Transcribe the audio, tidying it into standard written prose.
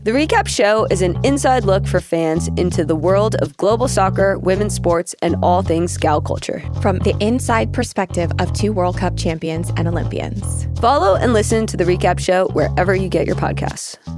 The Recap Show is an inside look for fans into the world of global soccer, women's sports, and all things gal culture. From the inside perspective of 2 World Cup champions and Olympians. Follow and listen to The Recap Show wherever you get your podcasts.